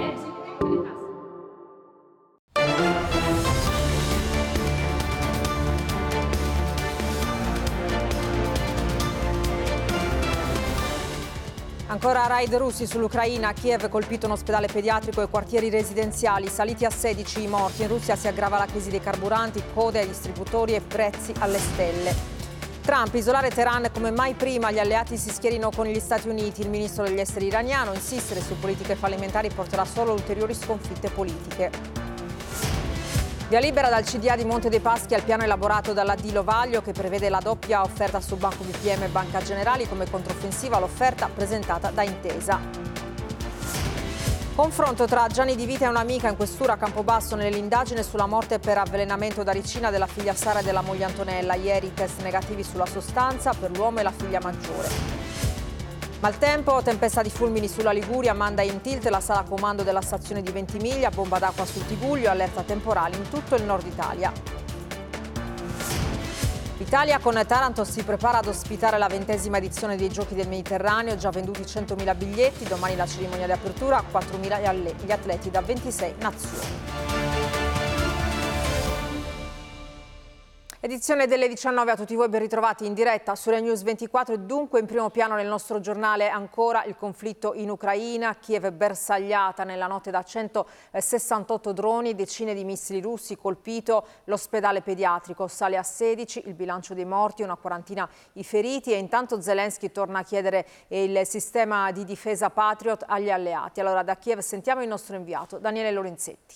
Ancora raid russi sull'Ucraina, Kiev colpito un ospedale pediatrico e quartieri residenziali, saliti a 16 i morti. In Russia si aggrava la crisi dei carburanti, code ai distributori e prezzi alle stelle. Trump, isolare Teheran come mai prima, gli alleati si schierino con gli Stati Uniti. Il ministro degli esteri iraniano, insistere su politiche fallimentari porterà solo ulteriori sconfitte politiche. Via libera dal CDA di Monte dei Paschi al piano elaborato dalla Di Lovaglio che prevede la doppia offerta su Banco BPM e Banca Generali come controffensiva all'offerta presentata da Intesa. Confronto tra Gianni Di Vita e un'amica in questura a Campobasso nell'indagine sulla morte per avvelenamento da ricina della figlia Sara e della moglie Antonella. Ieri test negativi sulla sostanza per l'uomo e la figlia maggiore. Maltempo, tempesta di fulmini sulla Liguria, manda in tilt la sala comando della stazione di Ventimiglia, bomba d'acqua sul Tigullio, allerta temporale in tutto il nord Italia. L'Italia con Taranto si prepara ad ospitare la 20ª edizione dei Giochi del Mediterraneo, già venduti 100.000 biglietti, domani la cerimonia di apertura, 4.000 gli atleti da 26 nazioni. Edizione delle 19 a tutti voi, ben ritrovati in diretta sulle News 24 e dunque in primo piano nel nostro giornale ancora il conflitto in Ucraina, Kiev bersagliata nella notte da 168 droni, decine di missili russi, colpito l'ospedale pediatrico, sale a 16, il bilancio dei morti, una quarantina i feriti e intanto Zelensky torna a chiedere il sistema di difesa Patriot agli alleati. Allora da Kiev sentiamo il nostro inviato Daniele Lorenzetti.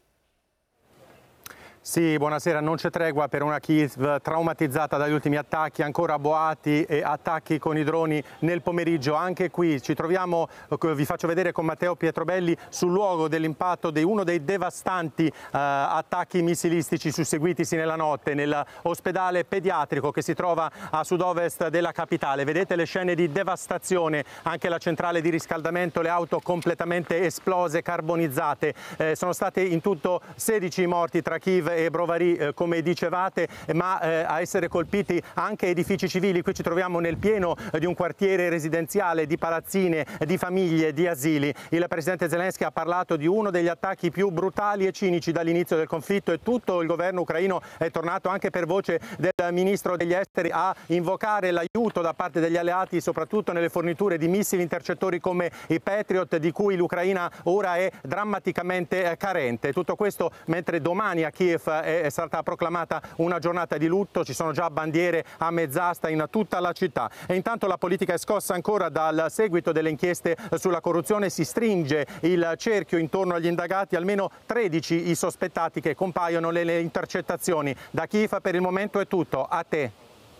Sì, buonasera. Non c'è tregua per una Kiev traumatizzata dagli ultimi attacchi, ancora boati e attacchi con i droni nel pomeriggio. Anche qui ci troviamo, vi faccio vedere con Matteo Pietrobelli, sul luogo dell'impatto di uno dei devastanti attacchi missilistici susseguitisi nella notte nell'ospedale pediatrico che si trova a sud-ovest della capitale. Vedete le scene di devastazione, anche la centrale di riscaldamento, le auto completamente esplose, carbonizzate. Sono stati in tutto 16 morti tra Kiev e Brovary, come dicevate, ma a essere colpiti anche edifici civili. Qui ci troviamo nel pieno di un quartiere residenziale, di palazzine, di famiglie, di asili. Il presidente Zelensky ha parlato di uno degli attacchi più brutali e cinici dall'inizio del conflitto e tutto il governo ucraino è tornato, anche per voce del ministro degli esteri, a invocare l'aiuto da parte degli alleati, soprattutto nelle forniture di missili intercettori come i Patriot, di cui l'Ucraina ora è drammaticamente carente. Tutto questo mentre domani a Kiev è stata proclamata una giornata di lutto, ci sono già bandiere a mezz'asta in tutta la città. E intanto la politica è scossa ancora dal seguito delle inchieste sulla corruzione, si stringe il cerchio intorno agli indagati, almeno 13 i sospettati che compaiono nelle intercettazioni. Da Kiev per il momento è tutto, a te.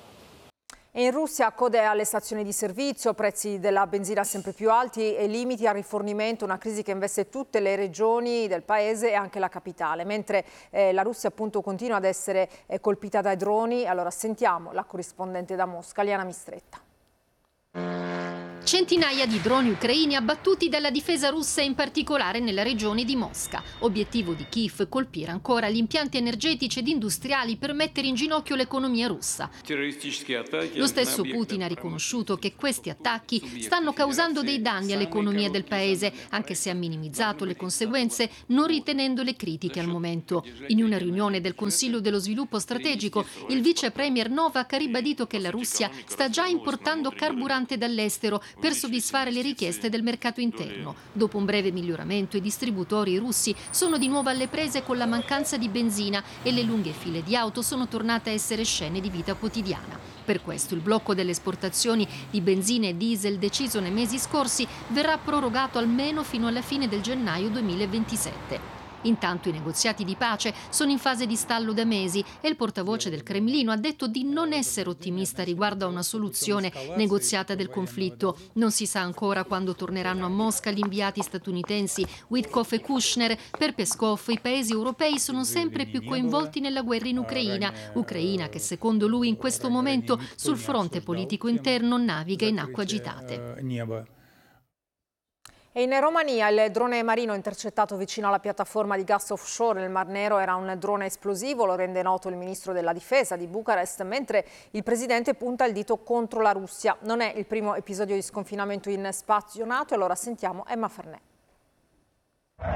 E in Russia code alle stazioni di servizio, prezzi della benzina sempre più alti e limiti al rifornimento, una crisi che investe tutte le regioni del paese e anche la capitale. Mentre la Russia appunto continua ad essere colpita dai droni, allora sentiamo la corrispondente da Mosca, Liana Mistretta. Centinaia di droni ucraini abbattuti dalla difesa russa, in particolare nella regione di Mosca. Obiettivo di Kiev: colpire ancora gli impianti energetici ed industriali per mettere in ginocchio l'economia russa. Lo stesso Putin ha riconosciuto che questi attacchi stanno causando dei danni all'economia del paese, anche se ha minimizzato le conseguenze, non ritenendole critiche al momento. In una riunione del Consiglio dello Sviluppo Strategico, il vice premier Novak ha ribadito che la Russia sta già importando carburante dall'estero per soddisfare le richieste del mercato interno. Dopo un breve miglioramento, i distributori russi sono di nuovo alle prese con la mancanza di benzina e le lunghe file di auto sono tornate a essere scene di vita quotidiana. Per questo il blocco delle esportazioni di benzina e diesel, deciso nei mesi scorsi, verrà prorogato almeno fino alla fine del gennaio 2027. Intanto i negoziati di pace sono in fase di stallo da mesi e il portavoce del Cremlino ha detto di non essere ottimista riguardo a una soluzione negoziata del conflitto. Non si sa ancora quando torneranno a Mosca gli inviati statunitensi Witkoff e Kushner. Per Peskov i paesi europei sono sempre più coinvolti nella guerra in Ucraina che secondo lui in questo momento sul fronte politico interno naviga in acque agitate. E in Romania il drone marino intercettato vicino alla piattaforma di gas offshore nel Mar Nero era un drone esplosivo, lo rende noto il ministro della difesa di Bucarest, mentre il presidente punta il dito contro la Russia. Non è il primo episodio di sconfinamento in spazio NATO, allora sentiamo Emma Farnè.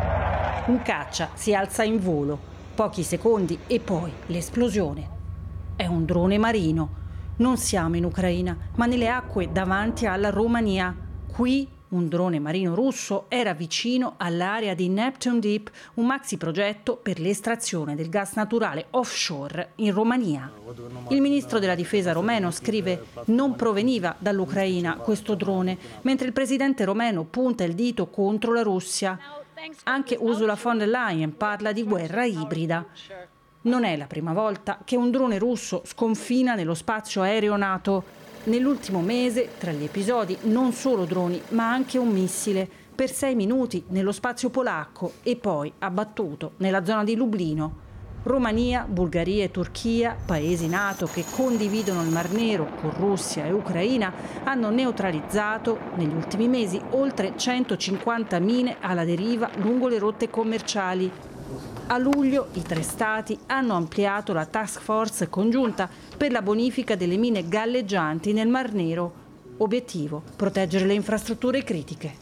Un caccia si alza in volo, pochi secondi e poi l'esplosione. È un drone marino. Non siamo in Ucraina, ma nelle acque davanti alla Romania. Qui un drone marino russo era vicino all'area di Neptune Deep, un maxi progetto per l'estrazione del gas naturale offshore in Romania. Il ministro della difesa romeno scrive: non proveniva dall'Ucraina questo drone, mentre il presidente romeno punta il dito contro la Russia. Anche Ursula von der Leyen parla di guerra ibrida. Non è la prima volta che un drone russo sconfina nello spazio aereo NATO. Nell'ultimo mese, tra gli episodi, non solo droni, ma anche un missile, per 6 minuti nello spazio polacco e poi abbattuto nella zona di Lublino. Romania, Bulgaria e Turchia, paesi NATO che condividono il Mar Nero con Russia e Ucraina, hanno neutralizzato negli ultimi mesi oltre 150 mine alla deriva lungo le rotte commerciali. A luglio i 3 stati hanno ampliato la task force congiunta per la bonifica delle mine galleggianti nel Mar Nero. Obiettivo: proteggere le infrastrutture critiche.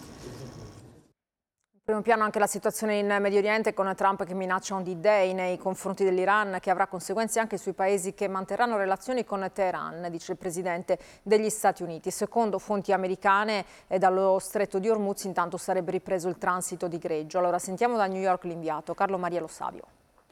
In primo piano anche la situazione in Medio Oriente, con Trump che minaccia un D-Day nei confronti dell'Iran, che avrà conseguenze anche sui paesi che manterranno relazioni con Teheran, dice il presidente degli Stati Uniti. Secondo fonti americane, dallo stretto di Hormuz intanto sarebbe ripreso il transito di greggio. Allora sentiamo da New York l'inviato Carlo Maria Lo Savio.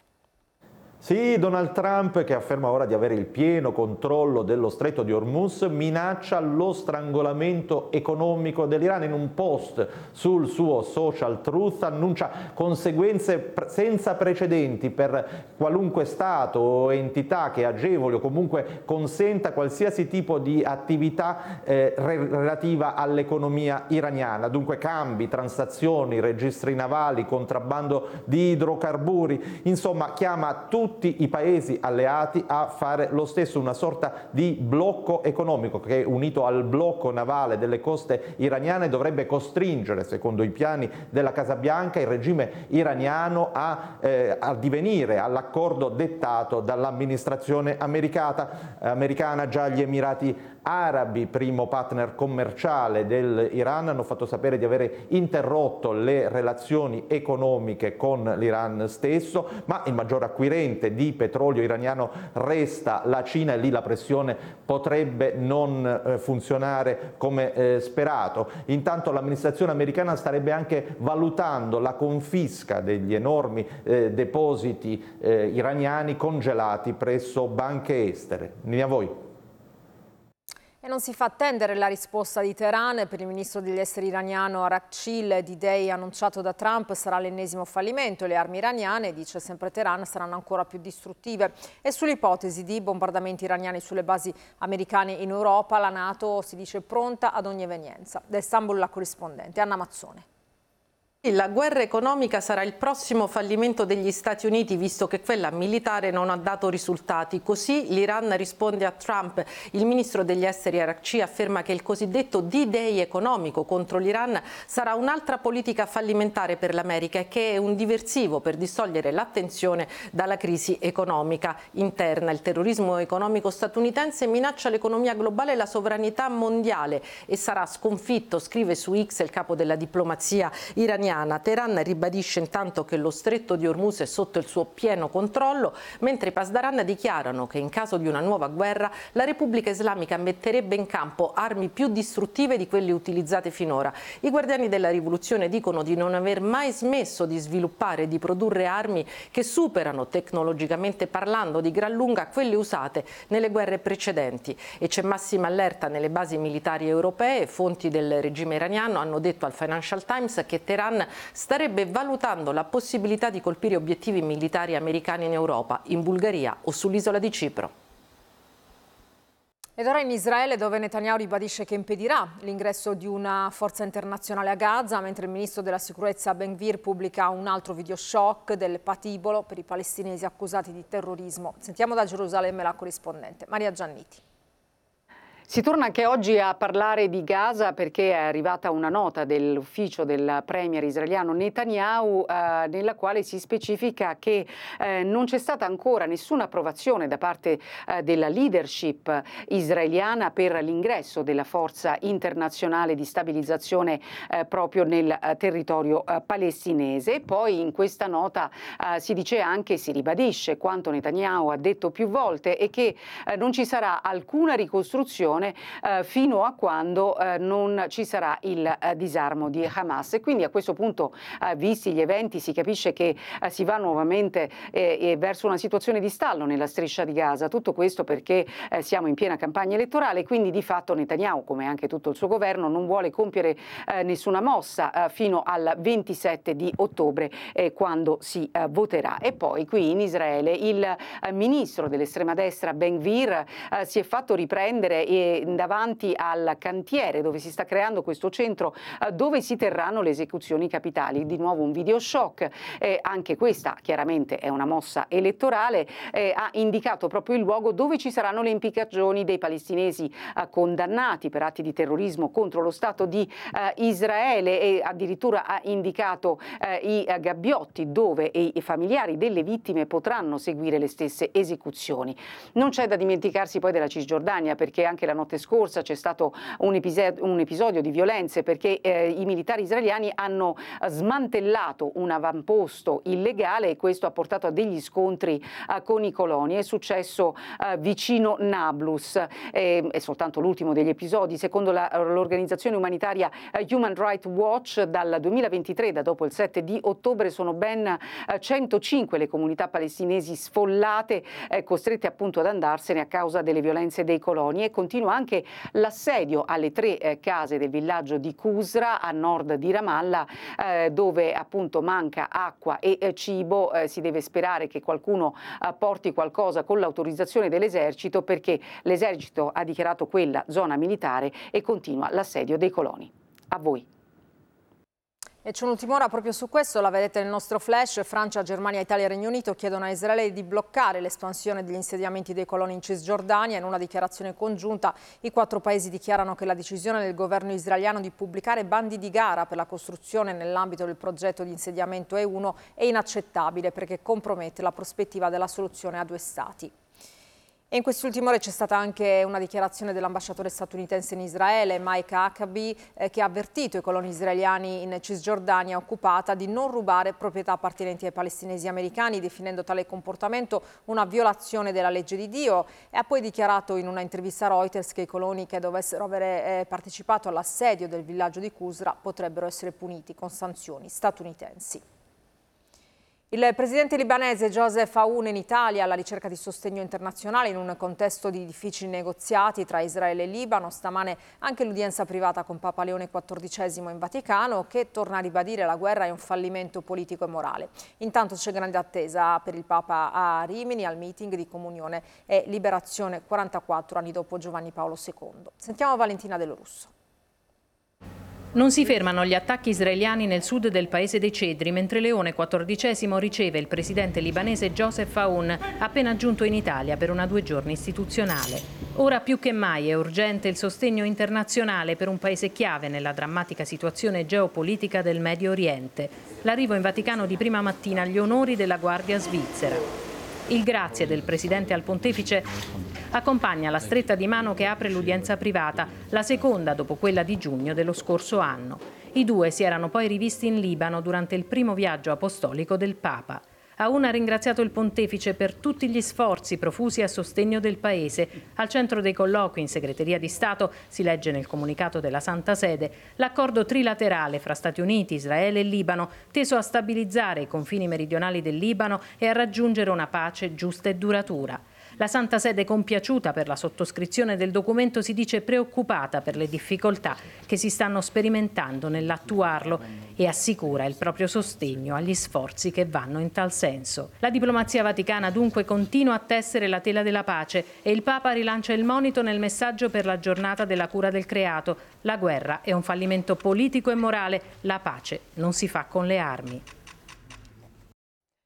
Sì, Donald Trump, che afferma ora di avere il pieno controllo dello stretto di Hormuz, minaccia lo strangolamento economico dell'Iran. In un post sul suo social Truth annuncia conseguenze senza precedenti per qualunque Stato o entità che agevoli o comunque consenta qualsiasi tipo di attività relativa all'economia iraniana. Dunque cambi, transazioni, registri navali, contrabbando di idrocarburi, insomma chiama tutti i paesi alleati a fare lo stesso, una sorta di blocco economico che, unito al blocco navale delle coste iraniane, dovrebbe costringere, secondo i piani della Casa Bianca, il regime iraniano a addivenire all'accordo dettato dall'amministrazione americana. Già gli Emirati Arabi, primo partner commerciale dell'Iran, hanno fatto sapere di avere interrotto le relazioni economiche con l'Iran stesso, ma il maggior acquirente di petrolio iraniano resta la Cina e lì la pressione potrebbe non funzionare come sperato. Intanto l'amministrazione americana starebbe anche valutando la confisca degli enormi depositi iraniani congelati presso banche estere. Linea a voi. E non si fa attendere la risposta di Teheran. Per il ministro degli esteri iraniano Arakci, il D-Day annunciato da Trump sarà l'ennesimo fallimento e le armi iraniane, dice sempre Teheran, saranno ancora più distruttive. E sull'ipotesi di bombardamenti iraniani sulle basi americane in Europa, la NATO si dice pronta ad ogni evenienza. Da Istanbul la corrispondente Anna Mazzone. La guerra economica sarà il prossimo fallimento degli Stati Uniti, visto che quella militare non ha dato risultati. Così l'Iran risponde a Trump. Il ministro degli esteri Arakci afferma che il cosiddetto D-Day economico contro l'Iran sarà un'altra politica fallimentare per l'America e che è un diversivo per distogliere l'attenzione dalla crisi economica interna. Il terrorismo economico statunitense minaccia l'economia globale e la sovranità mondiale e sarà sconfitto, scrive su X il capo della diplomazia iraniana. Teheran ribadisce intanto che lo stretto di Hormuz è sotto il suo pieno controllo, mentre i Pasdaran dichiarano che in caso di una nuova guerra la Repubblica Islamica metterebbe in campo armi più distruttive di quelle utilizzate finora. I guardiani della rivoluzione dicono di non aver mai smesso di sviluppare e di produrre armi che superano tecnologicamente parlando di gran lunga quelle usate nelle guerre precedenti. E c'è massima allerta nelle basi militari europee. Fonti del regime iraniano hanno detto al Financial Times che Teheran starebbe valutando la possibilità di colpire obiettivi militari americani in Europa, in Bulgaria o sull'isola di Cipro. Ed ora in Israele, dove Netanyahu ribadisce che impedirà l'ingresso di una forza internazionale a Gaza, mentre il ministro della sicurezza Ben Gvir pubblica un altro video shock del patibolo per i palestinesi accusati di terrorismo. Sentiamo da Gerusalemme la corrispondente Maria Gianniti. Si torna anche oggi a parlare di Gaza perché è arrivata una nota dell'ufficio del premier israeliano Netanyahu nella quale si specifica che non c'è stata ancora nessuna approvazione da parte della leadership israeliana per l'ingresso della forza internazionale di stabilizzazione proprio nel territorio palestinese. Poi in questa nota si dice anche, si ribadisce quanto Netanyahu ha detto più volte e che non ci sarà alcuna ricostruzione fino a quando non ci sarà il disarmo di Hamas. E quindi a questo punto, visti gli eventi, si capisce che si va nuovamente verso una situazione di stallo nella striscia di Gaza. Tutto questo perché siamo in piena campagna elettorale, quindi di fatto Netanyahu, come anche tutto il suo governo, non vuole compiere nessuna mossa fino al 27 di ottobre quando si voterà. E poi qui in Israele il ministro dell'estrema destra Ben-Gvir si è fatto riprendere davanti al cantiere dove si sta creando questo centro dove si terranno le esecuzioni capitali. Di nuovo un video shock, anche questa chiaramente è una mossa elettorale, ha indicato proprio il luogo dove ci saranno le impiccagioni dei palestinesi condannati per atti di terrorismo contro lo Stato di Israele e addirittura ha indicato i gabbiotti dove i familiari delle vittime potranno seguire le stesse esecuzioni. Non c'è da dimenticarsi poi della Cisgiordania, perché anche la notte scorsa c'è stato un episodio di violenze perché i militari israeliani hanno smantellato un avamposto illegale e questo ha portato a degli scontri con i coloni. È successo vicino Nablus, è soltanto l'ultimo degli episodi. Secondo l'organizzazione umanitaria Human Rights Watch, dal 2023, da dopo il 7 di ottobre, sono ben 105 le comunità palestinesi sfollate, costrette appunto ad andarsene a causa delle violenze dei coloni, e continua anche l'assedio alle 3 case del villaggio di Qusra a nord di Ramallah, dove appunto manca acqua e cibo. Si deve sperare che qualcuno porti qualcosa con l'autorizzazione dell'esercito, perché l'esercito ha dichiarato quella zona militare e continua l'assedio dei coloni. A voi. E c'è un'ultima ora proprio su questo, la vedete nel nostro flash. Francia, Germania, Italia e Regno Unito chiedono a Israele di bloccare l'espansione degli insediamenti dei coloni in Cisgiordania. In una dichiarazione congiunta i 4 paesi dichiarano che la decisione del governo israeliano di pubblicare bandi di gara per la costruzione nell'ambito del progetto di insediamento E1 è inaccettabile perché compromette la prospettiva della soluzione a 2 stati. E in quest'ultime ore c'è stata anche una dichiarazione dell'ambasciatore statunitense in Israele, Mike Huckabee, che ha avvertito i coloni israeliani in Cisgiordania occupata di non rubare proprietà appartenenti ai palestinesi americani, definendo tale comportamento una violazione della legge di Dio, e ha poi dichiarato in una intervista a Reuters che i coloni che dovessero avere partecipato all'assedio del villaggio di Qusra potrebbero essere puniti con sanzioni statunitensi. Il presidente libanese Joseph Aoun in Italia alla ricerca di sostegno internazionale in un contesto di difficili negoziati tra Israele e Libano. Stamane anche l'udienza privata con Papa Leone XIV in Vaticano, che torna a ribadire la guerra è un fallimento politico e morale. Intanto c'è grande attesa per il Papa a Rimini al meeting di comunione e liberazione 44 anni dopo Giovanni Paolo II. Sentiamo Valentina Dell'Orusso. Non si fermano gli attacchi israeliani nel sud del Paese dei Cedri, mentre Leone XIV riceve il presidente libanese Joseph Aoun, appena giunto in Italia per una 2 giorni istituzionale. Ora più che mai è urgente il sostegno internazionale per un paese chiave nella drammatica situazione geopolitica del Medio Oriente. L'arrivo in Vaticano di prima mattina agli onori della Guardia Svizzera. Il grazie del presidente al pontefice accompagna la stretta di mano che apre l'udienza privata, la seconda dopo quella di giugno dello scorso anno. I 2 si erano poi rivisti in Libano durante il primo viaggio apostolico del Papa. Aoun ha ringraziato il pontefice per tutti gli sforzi profusi a sostegno del Paese. Al centro dei colloqui in segreteria di Stato, si legge nel comunicato della Santa Sede, l'accordo trilaterale fra Stati Uniti, Israele e Libano, teso a stabilizzare i confini meridionali del Libano e a raggiungere una pace giusta e duratura. La Santa Sede, compiaciuta per la sottoscrizione del documento, si dice preoccupata per le difficoltà che si stanno sperimentando nell'attuarlo e assicura il proprio sostegno agli sforzi che vanno in tal senso. La diplomazia vaticana dunque continua a tessere la tela della pace e il Papa rilancia il monito nel messaggio per la giornata della cura del creato. La guerra è un fallimento politico e morale, la pace non si fa con le armi.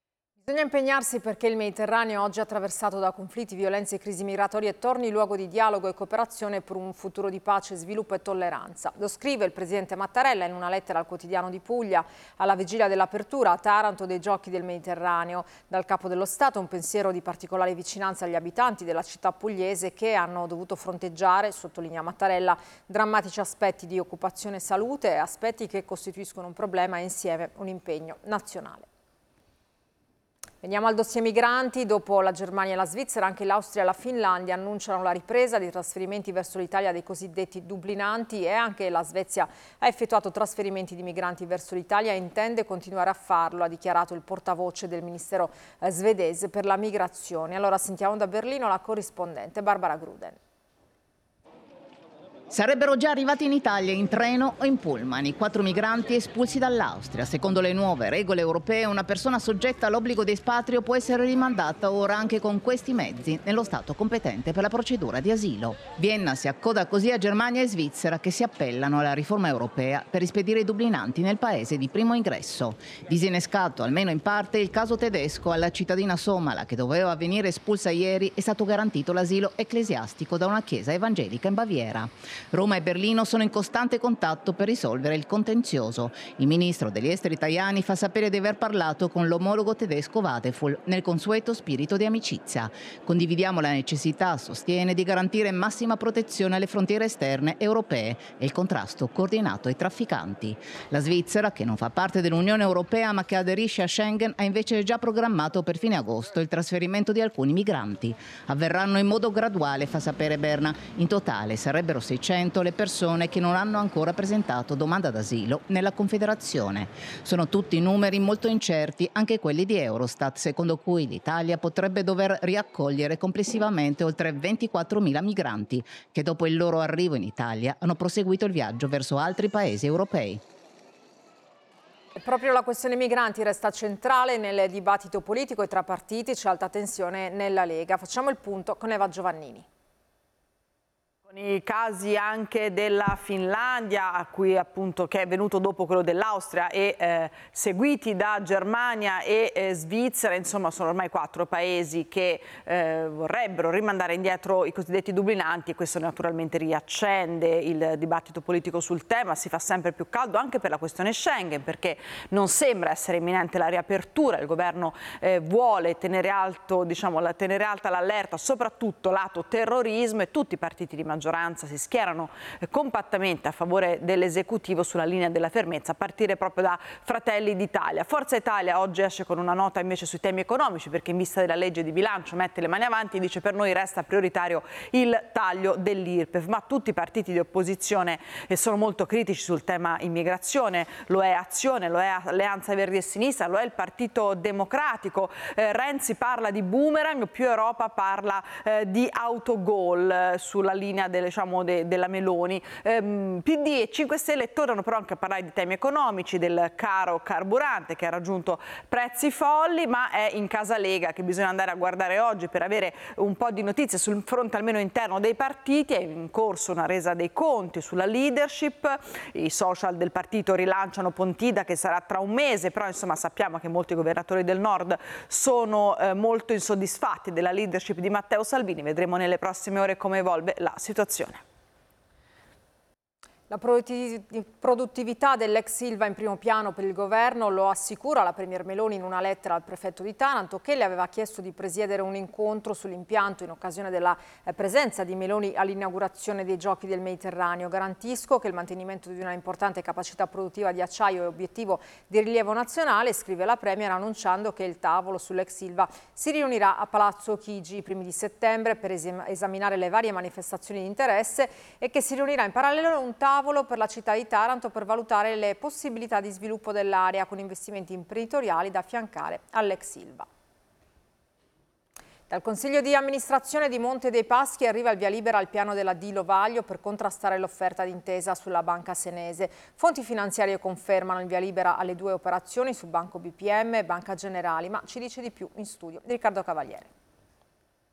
Bisogna impegnarsi perché il Mediterraneo, oggi attraversato da conflitti, violenze e crisi migratorie, torni luogo di dialogo e cooperazione per un futuro di pace, sviluppo e tolleranza. Lo scrive il presidente Mattarella in una lettera al quotidiano di Puglia alla vigilia dell'apertura a Taranto dei Giochi del Mediterraneo. Dal Capo dello Stato un pensiero di particolare vicinanza agli abitanti della città pugliese che hanno dovuto fronteggiare, sottolinea Mattarella, drammatici aspetti di occupazione e salute, aspetti che costituiscono un problema e insieme un impegno nazionale. Veniamo al dossier migranti. Dopo la Germania e la Svizzera, anche l'Austria e la Finlandia annunciano la ripresa di trasferimenti verso l'Italia dei cosiddetti dublinanti e anche la Svezia ha effettuato trasferimenti di migranti verso l'Italia e intende continuare a farlo, ha dichiarato il portavoce del Ministero svedese per la migrazione. Allora sentiamo da Berlino la corrispondente Barbara Gruden. Sarebbero già arrivati in Italia in treno o in pullman i 4 migranti espulsi dall'Austria. Secondo le nuove regole europee, una persona soggetta all'obbligo di espatrio può essere rimandata ora anche con questi mezzi nello Stato competente per la procedura di asilo. Vienna si accoda così a Germania e Svizzera che si appellano alla riforma europea per rispedire i dublinanti nel paese di primo ingresso. Disinnescato almeno in parte il caso tedesco alla cittadina somala che doveva venire espulsa ieri, è stato garantito l'asilo ecclesiastico da una chiesa evangelica in Baviera. Roma e Berlino sono in costante contatto per risolvere il contenzioso. Il ministro degli esteri Tajani fa sapere di aver parlato con l'omologo tedesco Wadefull nel consueto spirito di amicizia. Condividiamo la necessità, sostiene, di garantire massima protezione alle frontiere esterne europee e il contrasto coordinato ai trafficanti. La Svizzera, che non fa parte dell'Unione Europea ma che aderisce a Schengen, ha invece già programmato per fine agosto il trasferimento di alcuni migranti. Avverranno in modo graduale, fa sapere Berna. In totale sarebbero 600 le persone che non hanno ancora presentato domanda d'asilo nella Confederazione. Sono tutti numeri molto incerti, anche quelli di Eurostat, secondo cui l'Italia potrebbe dover riaccogliere complessivamente oltre 24.000 migranti che dopo il loro arrivo in Italia hanno proseguito il viaggio verso altri paesi europei. Proprio la questione migranti resta centrale nel dibattito politico e tra partiti, c'è alta tensione nella Lega. Facciamo il punto con Eva Giovannini. I casi anche della Finlandia, a cui appunto che è venuto dopo quello dell'Austria, e seguiti da Germania e Svizzera, insomma sono ormai 4 paesi che vorrebbero rimandare indietro i cosiddetti dublinanti, e questo naturalmente riaccende il dibattito politico sul tema. Si fa sempre più caldo anche per la questione Schengen, perché non sembra essere imminente la riapertura. Il governo vuole tenere alta l'allerta, soprattutto lato terrorismo, e tutti i partiti di maggioranza si schierano compattamente a favore dell'esecutivo sulla linea della fermezza, a partire proprio da Fratelli d'Italia. Forza Italia oggi esce con una nota invece sui temi economici, perché in vista della legge di bilancio mette le mani avanti e dice: per noi resta prioritario il taglio dell'IRPEF. Ma tutti i partiti di opposizione sono molto critici sul tema immigrazione, lo è Azione, lo è Alleanza Verdi e Sinistra, lo è il Partito Democratico. Renzi parla di boomerang, più Europa parla di autogol sulla linea della Meloni. PD e 5 Stelle tornano però anche a parlare di temi economici, del caro carburante che ha raggiunto prezzi folli, ma è in casa Lega che bisogna andare a guardare oggi per avere un po' di notizie sul fronte almeno interno dei partiti. È in corso una resa dei conti sulla leadership, i social del partito rilanciano Pontida che sarà tra un mese, però insomma sappiamo che molti governatori del nord sono molto insoddisfatti della leadership di Matteo Salvini. Vedremo nelle prossime ore come evolve la situazione. La produttività dell'ex Ilva in primo piano per il governo, lo assicura la Premier Meloni in una lettera al prefetto di Taranto, che le aveva chiesto di presiedere un incontro sull'impianto in occasione della presenza di Meloni all'inaugurazione dei Giochi del Mediterraneo. Garantisco che il mantenimento di una importante capacità produttiva di acciaio è obiettivo di rilievo nazionale, scrive la Premier, annunciando che il tavolo sull'ex Ilva si riunirà a Palazzo Chigi i primi di settembre per esaminare le varie manifestazioni di interesse e che si riunirà in parallelo un tavolo per la città di Taranto per valutare le possibilità di sviluppo dell'area con investimenti imprenditoriali da affiancare all'ex Ilva. Dal Consiglio di amministrazione di Monte dei Paschi arriva il via libera al piano della Dilo Vaglio per contrastare l'offerta d'intesa sulla banca senese. Fonti finanziarie confermano il via libera alle 2 operazioni su Banco BPM e Banca Generali, ma ci dice di più in studio Riccardo Cavaliere.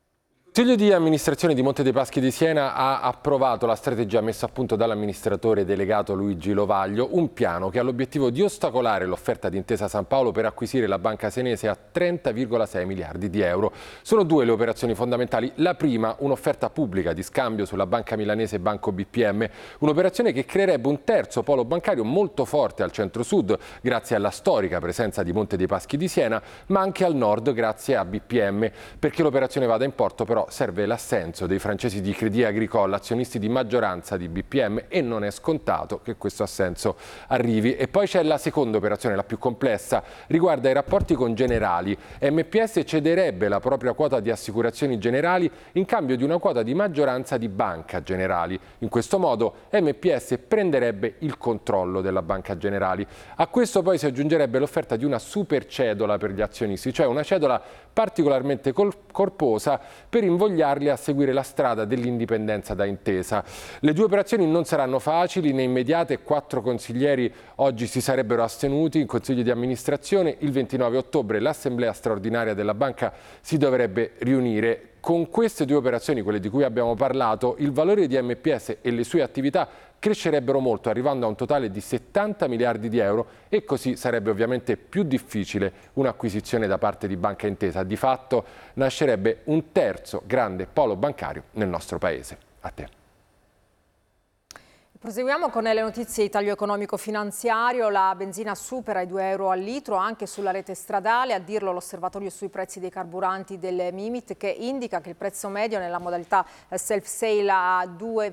Il Consiglio di amministrazione di Monte dei Paschi di Siena ha approvato la strategia messa a punto dall'amministratore delegato Luigi Lovaglio, un piano che ha l'obiettivo di ostacolare l'offerta di Intesa San Paolo per acquisire la banca senese a 30,6 miliardi di euro. Sono due le operazioni fondamentali. La prima, un'offerta pubblica di scambio sulla banca milanese Banco BPM, un'operazione che creerebbe un terzo polo bancario molto forte al centro-sud, grazie alla storica presenza di Monte dei Paschi di Siena, ma anche al nord grazie a BPM. Perché l'operazione vada in porto, però, serve l'assenso dei francesi di Crédit Agricole, azionisti di maggioranza di BPM, e non è scontato che questo assenso arrivi. E poi c'è la seconda operazione, la più complessa, riguarda i rapporti con Generali. MPS cederebbe la propria quota di assicurazioni Generali in cambio di una quota di maggioranza di Banca Generali. In questo modo MPS prenderebbe il controllo della Banca Generali. A questo poi si aggiungerebbe l'offerta di una super cedola per gli azionisti, cioè una cedola particolarmente corposa per invogliarli a seguire la strada dell'indipendenza da Intesa. Le due operazioni non saranno facili né immediate. 4 consiglieri oggi si sarebbero astenuti in Consiglio di amministrazione. Il 29 ottobre l'Assemblea straordinaria della banca si dovrebbe riunire. Con queste due operazioni, quelle di cui abbiamo parlato, il valore di MPS e le sue attività crescerebbero molto, arrivando a un totale di 70 miliardi di euro, e così sarebbe ovviamente più difficile un'acquisizione da parte di Banca Intesa. Di fatto nascerebbe un terzo grande polo bancario nel nostro paese. A te. Proseguiamo con le notizie Italia-economico-finanziario. La benzina supera i 2 euro al litro anche sulla rete stradale, a dirlo l'osservatorio sui prezzi dei carburanti del Mimit, che indica che il prezzo medio nella modalità self-sale a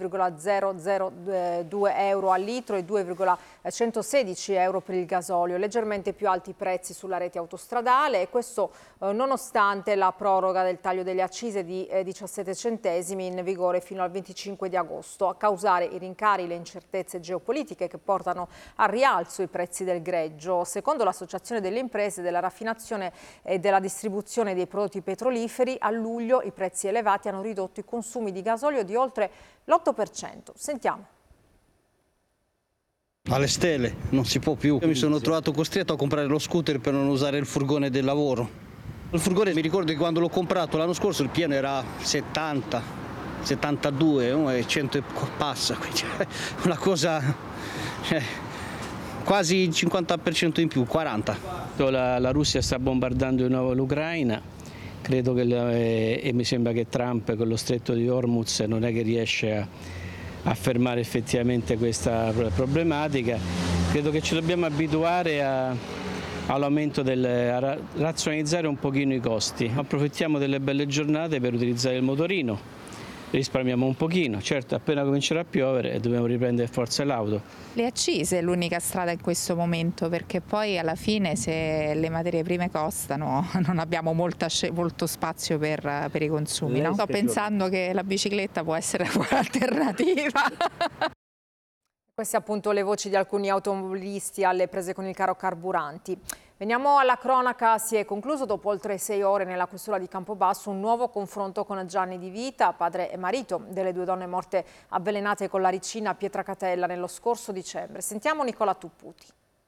2,002 euro al litro e 2,116 euro per il gasolio, leggermente più alti i prezzi sulla rete autostradale, e questo nonostante la proroga del taglio delle accise di 17 centesimi in vigore fino al 25 di agosto. A causare i rincari le incertezze geopolitiche che portano al rialzo i prezzi del greggio. Secondo l'Associazione delle imprese della raffinazione e della distribuzione dei prodotti petroliferi, a luglio i prezzi elevati hanno ridotto i consumi di gasolio di oltre l'8%. Sentiamo. Alle stelle, non si può più. Io mi sono trovato costretto a comprare lo scooter per non usare il furgone del lavoro. Il furgone, mi ricordo che quando l'ho comprato l'anno scorso il pieno era 70. 72 e 100 e passa, cioè una cosa, quasi il 50% in più, 40. La Russia sta bombardando di nuovo l'Ucraina, credo che e mi sembra che Trump con lo stretto di Hormuz non è che riesce a fermare effettivamente questa problematica. Credo che ci dobbiamo abituare all'aumento a razionalizzare un pochino i costi. Approfittiamo delle belle giornate per utilizzare il motorino. Risparmiamo un pochino, certo appena comincerà a piovere dobbiamo riprendere forza l'auto. Le accise è l'unica strada in questo momento, perché poi alla fine se le materie prime costano non abbiamo molto spazio per i consumi. No? Sto pensando che la bicicletta può essere una buona alternativa. Queste appunto le voci di alcuni automobilisti alle prese con il caro carburanti. Veniamo alla cronaca. Si è concluso dopo oltre 6 ore nella questura di Campobasso un nuovo confronto con Gianni Di Vita, padre e marito delle 2 donne morte avvelenate con la ricina a Pietracatella nello scorso dicembre. Sentiamo Nicola Tupputi.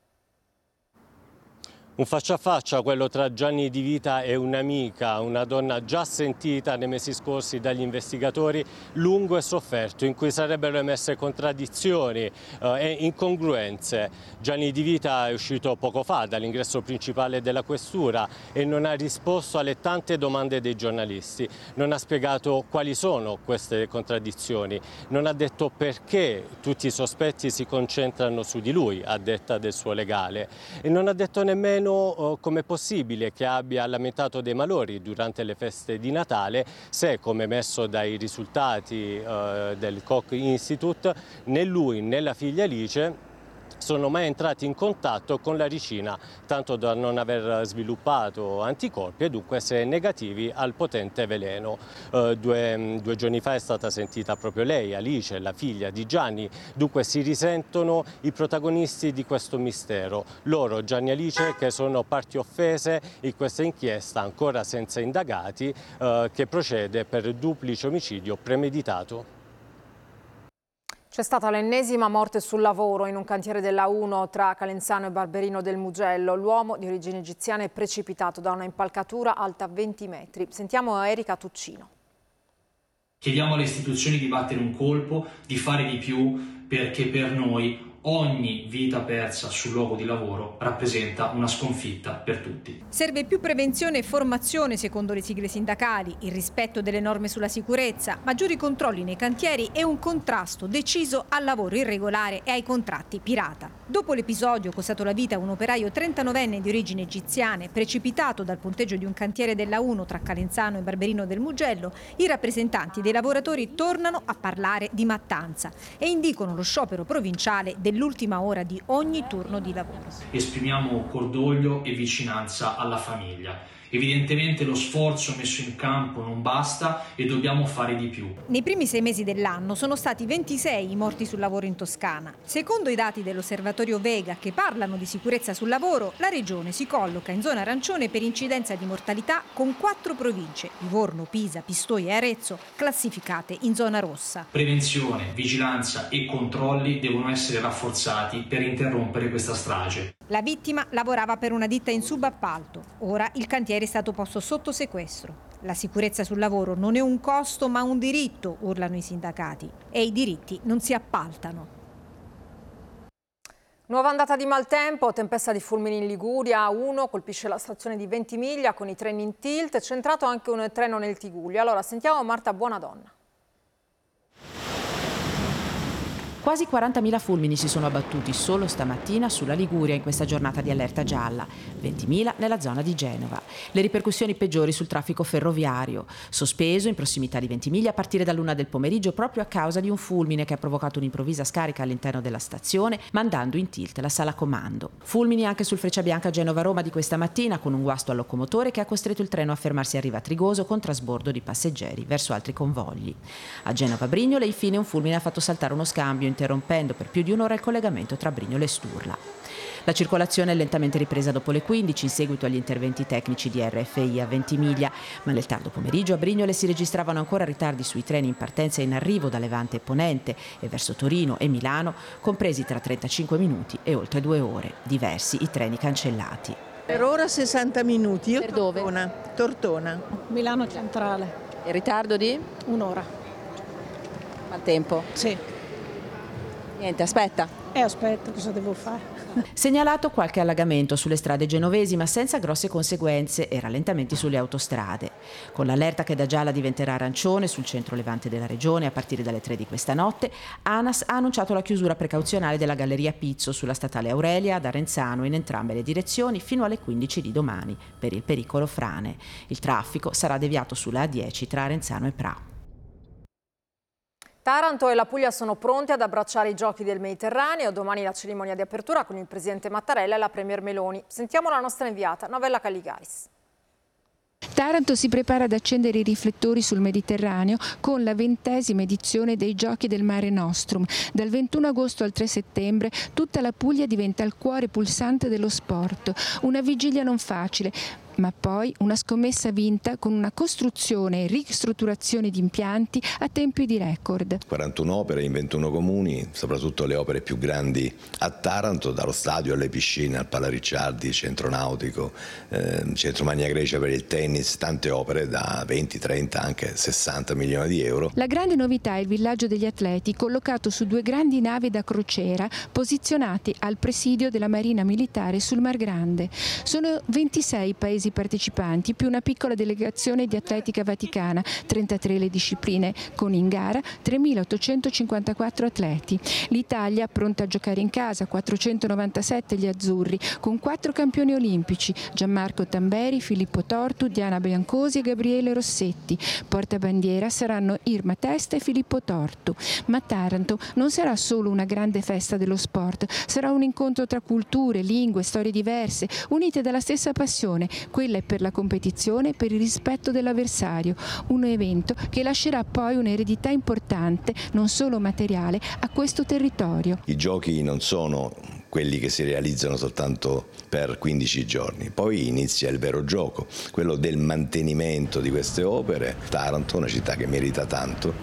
Un faccia a faccia, quello tra Gianni Di Vita e un'amica, una donna già sentita nei mesi scorsi dagli investigatori, lungo e sofferto, in cui sarebbero emerse contraddizioni e incongruenze. Gianni Di Vita è uscito poco fa dall'ingresso principale della questura e non ha risposto alle tante domande dei giornalisti. Non ha spiegato quali sono queste contraddizioni, non ha detto perché tutti i sospetti si concentrano su di lui, a detta del suo legale, e non ha detto nemmeno come è possibile che abbia lamentato dei malori durante le feste di Natale, se, come emerso dai risultati del Koch Institute, né lui né la figlia Alice sono mai entrati in contatto con la ricina, tanto da non aver sviluppato anticorpi e dunque essere negativi al potente veleno. 2 giorni fa è stata sentita proprio lei, Alice, la figlia di Gianni, dunque si risentono i protagonisti di questo mistero. Loro, Gianni e Alice, che sono parti offese in questa inchiesta ancora senza indagati, che procede per duplice omicidio premeditato. C'è stata l'ennesima morte sul lavoro in un cantiere della 1 tra Calenzano e Barberino del Mugello. L'uomo di origine egiziana è precipitato da una impalcatura alta 20 metri. Sentiamo Erika Tuccino. Chiediamo alle istituzioni di battere un colpo, di fare di più, perché per noi ogni vita persa sul luogo di lavoro rappresenta una sconfitta per tutti. Serve più prevenzione e formazione secondo le sigle sindacali, il rispetto delle norme sulla sicurezza, maggiori controlli nei cantieri e un contrasto deciso al lavoro irregolare e ai contratti pirata. Dopo l'episodio costato la vita a un operaio 39enne di origini egiziane, precipitato dal ponteggio di un cantiere della UNO tra Calenzano e Barberino del Mugello, i rappresentanti dei lavoratori tornano a parlare di mattanza e indicano lo sciopero provinciale dell'ultima ora di ogni turno di lavoro. Esprimiamo cordoglio e vicinanza alla famiglia. Evidentemente lo sforzo messo in campo non basta e dobbiamo fare di più. Nei primi 6 mesi dell'anno sono stati 26 i morti sul lavoro in Toscana. Secondo i dati dell'Osservatorio Vega, che parlano di sicurezza sul lavoro, la regione si colloca in zona arancione per incidenza di mortalità, con 4 province, Livorno, Pisa, Pistoia e Arezzo, classificate in zona rossa. Prevenzione, vigilanza e controlli devono essere rafforzati per interrompere questa strage. La vittima lavorava per una ditta in subappalto. Ora il cantiere è stato posto sotto sequestro. La sicurezza sul lavoro non è un costo ma un diritto, urlano i sindacati. E i diritti non si appaltano. Nuova andata di maltempo, tempesta di fulmini in Liguria, 1 colpisce la stazione di Ventimiglia con i treni in tilt, è centrato anche un treno nel Tigullio. Allora sentiamo Marta Buonadonna. Quasi 40.000 fulmini si sono abbattuti solo stamattina sulla Liguria in questa giornata di allerta gialla, 20.000 nella zona di Genova. Le ripercussioni peggiori sul traffico ferroviario, sospeso in prossimità di Ventimiglia a partire dall'1 del pomeriggio proprio a causa di un fulmine che ha provocato un'improvvisa scarica all'interno della stazione, mandando in tilt la sala comando. Fulmini anche sul Frecciabianca Genova-Roma di questa mattina, con un guasto al locomotore che ha costretto il treno a fermarsi a Riva Trigoso con trasbordo di passeggeri verso altri convogli. A Genova-Brignole infine un fulmine ha fatto saltare uno scambio, interrompendo per più di un'ora il collegamento tra Brignole e Sturla. La circolazione è lentamente ripresa dopo le 15 in seguito agli interventi tecnici di RFI a Ventimiglia, ma nel tardo pomeriggio a Brignole si registravano ancora ritardi sui treni in partenza e in arrivo da Levante e Ponente e verso Torino e Milano, compresi tra 35 minuti e oltre 2 ore. Diversi i treni cancellati. Per ora 60 minuti. Io per dove? Tortona. Milano Centrale. Il ritardo di? Un'ora. Maltempo? Sì. Niente, aspetta. Aspetta, cosa devo fare? Segnalato qualche allagamento sulle strade genovesi, ma senza grosse conseguenze e rallentamenti sulle autostrade. Con l'allerta che da gialla diventerà arancione sul centro levante della regione a partire dalle 3 di questa notte, ANAS ha annunciato la chiusura precauzionale della Galleria Pizzo sulla statale Aurelia ad Arenzano in entrambe le direzioni fino alle 15 di domani per il pericolo frane. Il traffico sarà deviato sulla A10 tra Arenzano e Pra. Taranto e la Puglia sono pronti ad abbracciare i giochi del Mediterraneo. Domani la cerimonia di apertura con il presidente Mattarella e la premier Meloni. Sentiamo la nostra inviata, Novella Calligaris. Taranto si prepara ad accendere i riflettori sul Mediterraneo con la 20ª edizione dei Giochi del Mare Nostrum. Dal 21 agosto al 3 settembre tutta la Puglia diventa il cuore pulsante dello sport. Una vigilia non facile, ma poi una scommessa vinta con una costruzione e ristrutturazione di impianti a tempi di record. 41 opere in 21 comuni, soprattutto le opere più grandi a Taranto, dallo stadio alle piscine, al Pala Ricciardi, centro nautico, centro Magna Grecia per il tennis, tante opere da 20, 30, anche 60 milioni di euro. La grande novità è il villaggio degli atleti, collocato su 2 grandi navi da crociera posizionati al presidio della Marina Militare sul Mar Grande. Sono 26 i paesi partecipanti più una piccola delegazione di atletica vaticana, 33 le discipline, con in gara 3.854 atleti. L'Italia pronta a giocare in casa, 497 gli azzurri, con 4 campioni olimpici, Gianmarco Tamberi, Filippo Tortu, Diana Biancosi e Gabriele Rossetti. Portabandiera saranno Irma Testa e Filippo Tortu. Ma Taranto non sarà solo una grande festa dello sport, sarà un incontro tra culture, lingue, storie diverse, unite dalla stessa passione. Quella è per la competizione e per il rispetto dell'avversario, un evento che lascerà poi un'eredità importante, non solo materiale, a questo territorio. I giochi non sono quelli che si realizzano soltanto per 15 giorni, poi inizia il vero gioco, quello del mantenimento di queste opere. Taranto è una città che merita tanto.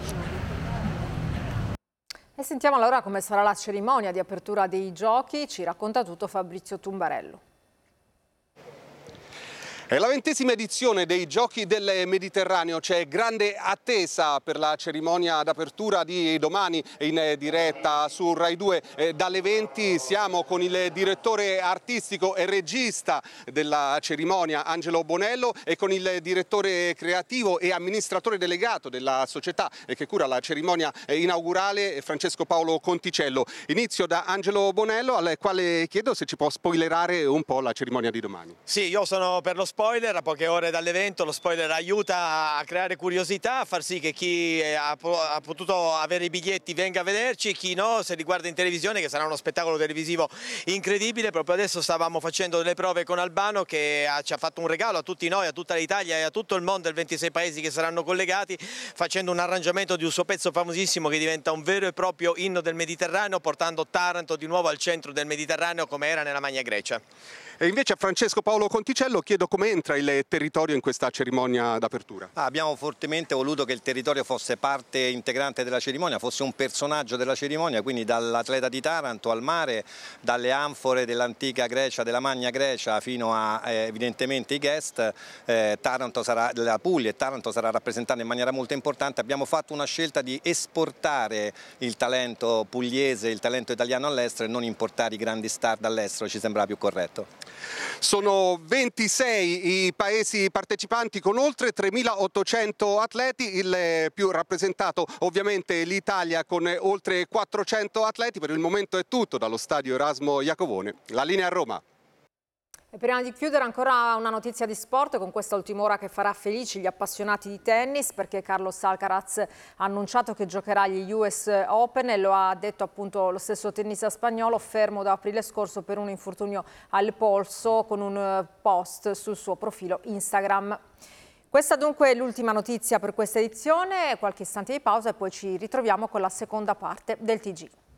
E sentiamo allora come sarà la cerimonia di apertura dei giochi, ci racconta tutto Fabrizio Tumbarello. È la 20ª edizione dei Giochi del Mediterraneo, c'è grande attesa per la cerimonia d'apertura di domani in diretta su Rai 2 dalle 20. Siamo con il direttore artistico e regista della cerimonia Angelo Bonello e con il direttore creativo e amministratore delegato della società che cura la cerimonia inaugurale Francesco Paolo Conticello. Inizio da Angelo Bonello, al quale chiedo se ci può spoilerare un po' la cerimonia di domani. Sì, io sono per lo spoiler, a poche ore dall'evento lo spoiler aiuta a creare curiosità, a far sì che chi ha potuto avere i biglietti venga a vederci, chi no se li guarda in televisione, che sarà uno spettacolo televisivo incredibile. Proprio adesso stavamo facendo delle prove con Albano che ci ha fatto un regalo a tutti noi, a tutta l'Italia e a tutto il mondo, e 26 paesi che saranno collegati, facendo un arrangiamento di un suo pezzo famosissimo che diventa un vero e proprio inno del Mediterraneo, portando Taranto di nuovo al centro del Mediterraneo come era nella Magna Grecia. E invece a Francesco Paolo Conticello chiedo come entra il territorio in questa cerimonia d'apertura. Abbiamo fortemente voluto che il territorio fosse parte integrante della cerimonia, fosse un personaggio della cerimonia, quindi dall'atleta di Taranto al mare, dalle anfore dell'antica Grecia, della Magna Grecia, fino a evidentemente i guest. Taranto sarà, la Puglia e Taranto sarà rappresentata in maniera molto importante. Abbiamo fatto una scelta di esportare il talento pugliese, il talento italiano all'estero e non importare i grandi star dall'estero, ci sembrava più corretto. Sono 26 i paesi partecipanti con oltre 3.800 atleti, il più rappresentato ovviamente l'Italia con oltre 400 atleti. Per il momento è tutto dallo stadio Erasmo Iacovone. La linea a Roma. E prima di chiudere ancora una notizia di sport con questa ultima ora che farà felici gli appassionati di tennis, perché Carlos Alcaraz ha annunciato che giocherà gli US Open e lo ha detto appunto lo stesso tennista spagnolo, fermo da aprile scorso per un infortunio al polso, con un post sul suo profilo Instagram. Questa dunque è l'ultima notizia per questa edizione, qualche istante di pausa e poi ci ritroviamo con la seconda parte del TG.